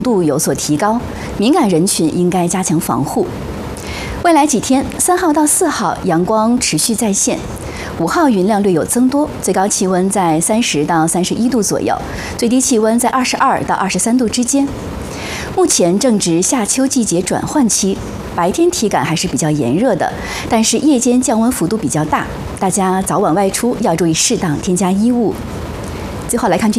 度有所提高，敏感人群应该加强防护。未来几天，3号到4号阳光持续在线，5号云量略有增多，最高气温在30到31度左右，最低气温在22到23度之间。目前正值夏秋季节转换期，白天体感还是比较炎热的，但是夜间降温幅度比较大，大家早晚外出要注意适当添加衣物。最后来看具体。